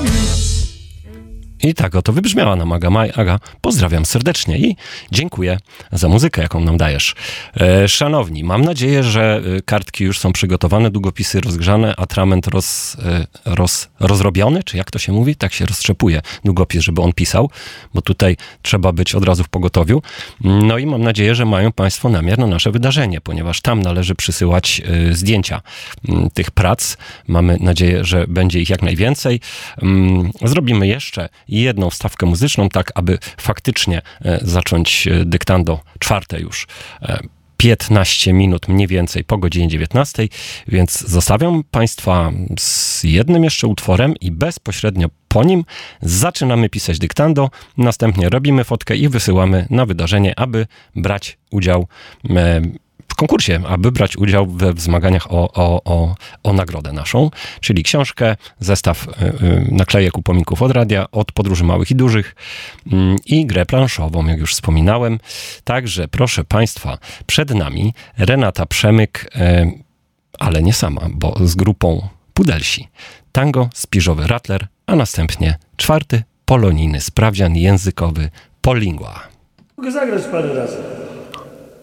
I tak oto wybrzmiała nam Aga Maj. Aga, pozdrawiam serdecznie i dziękuję za muzykę, jaką nam dajesz. Szanowni, mam nadzieję, że kartki już są przygotowane, długopisy rozgrzane, atrament rozrobiony, czy jak to się mówi? Tak się roztrzepuje długopis, żeby on pisał, bo tutaj trzeba być od razu w pogotowiu. No i mam nadzieję, że mają Państwo namiar na nasze wydarzenie, ponieważ tam należy przysyłać zdjęcia tych prac. Mamy nadzieję, że będzie ich jak najwięcej. Zrobimy jeszcze jedną wstawkę muzyczną, tak aby faktycznie zacząć dyktando czwarte już. 15 minut mniej więcej po godzinie 19, więc zostawiam Państwa z jednym jeszcze utworem i bezpośrednio po nim zaczynamy pisać dyktando, następnie robimy fotkę i wysyłamy na wydarzenie, aby brać udział w konkursie, aby brać udział w zmaganiach o nagrodę naszą, czyli książkę, zestaw naklejek upominków od radia, od podróży małych i dużych i grę planszową, jak już wspominałem. Także proszę Państwa, przed nami Renata Przemyk, ale nie sama, bo z grupą Pudelsi. Tango, Spiżowy Rattler, a następnie czwarty polonijny sprawdzian językowy Polingua. Mogę zagrać parę razy.